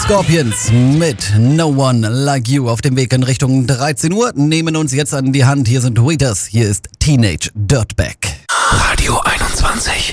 Scorpions mit No One Like You auf dem Weg in Richtung 13 Uhr. Nehmen uns jetzt an die Hand. Hier sind Waiters. Hier ist Teenage Dirtbag. Radio 21.